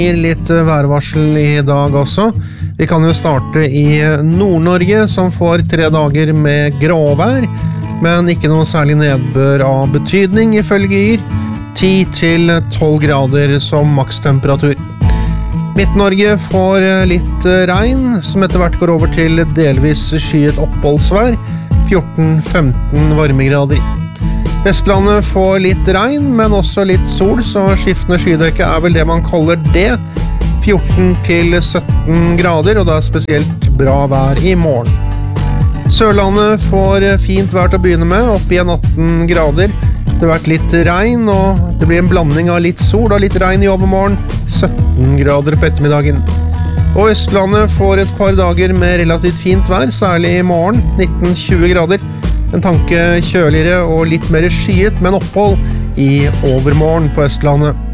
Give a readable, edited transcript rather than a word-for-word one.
Litt værvarsel i dag også. Vi kan jo starte i Nord-Norge, som får 3 dager med gråvær, men ikke noe særlig nedbør av betydning ifølge Yr. 10-12 grader som makstemperatur. Midt-Norge får litt regn, som etter hvert går over til delvis skyet oppholdsvær. 14-15 varmegrader. Vestlandet får litt regn, men også litt sol, så skiftende skydekke er vel det man kaller det. 14-17 grader, og det er spesielt bra vær i morgen. Sørlandet får fint vær til å begynne med, opp igjen 18 grader. Det har vært litt regn, og det blir en blanding av litt sol og litt regn i overmorgen. 17 grader på ettermiddagen. Og Østlandet får et par dager med relativt fint vær, særlig i morgen. 19-20 grader. En tanke kjøligere og litt mer skyet, men opphold i overmorgen på Østlandet.